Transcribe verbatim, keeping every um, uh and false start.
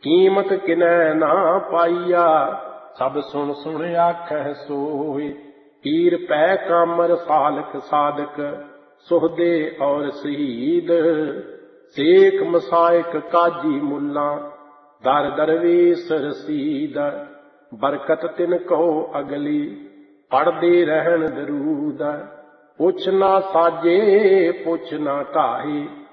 कीमत किनै ना पाइया, सब सुन सुन आखै सोय। पीर पै कामर सालक साधक, सुहदे और शहीद। शेख मसायक काजी मुल्ला, दर दरवेश रसीद। बरकत तिन कहो अगली, पढ़दे रहन दरूद। पुछ ना साजे पुछ ना ढाहे,